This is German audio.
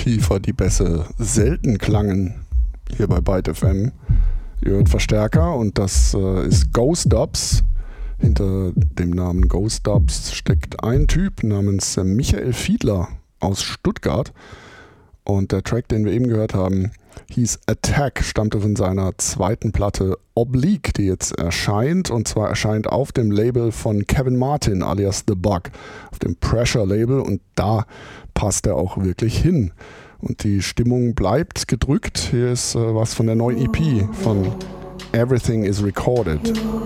tiefer die Bässe selten klangen hier bei Byte FM. Ihr hört Verstärker und das ist Ghost Dubs. Hinter dem Namen Ghost Dubs steckt ein Typ namens Michael Fiedler aus Stuttgart. Und der Track, den wir eben gehört haben, hieß Attack, stammte von seiner zweiten Platte Oblique, die jetzt erscheint. Und zwar erscheint auf dem Label von Kevin Martin alias The Bug, auf dem Pressure Label. Und da passt er auch wirklich hin. Und die Stimmung bleibt gedrückt. Hier ist was von der neuen EP von Everything is Recorded.